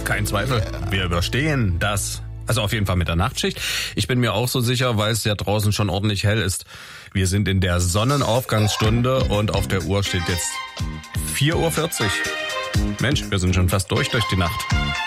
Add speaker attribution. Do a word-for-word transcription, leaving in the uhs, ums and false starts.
Speaker 1: kein Zweifel. Wir überstehen das. Also auf jeden Fall mit der Nachtschicht. Ich bin mir auch so sicher, weil es ja draußen schon ordentlich hell ist. Wir sind in der Sonnenaufgangsstunde und auf der Uhr steht jetzt vier Uhr vierzig. Mensch, wir sind schon fast durch durch die Nacht.